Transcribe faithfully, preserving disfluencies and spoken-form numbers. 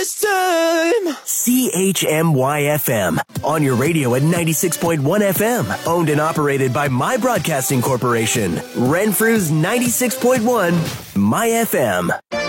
This time. C H M Y F M. On your radio at ninety-six point one F M. Owned and operated by My Broadcasting Corporation. Renfrew's ninety-six point one My F M.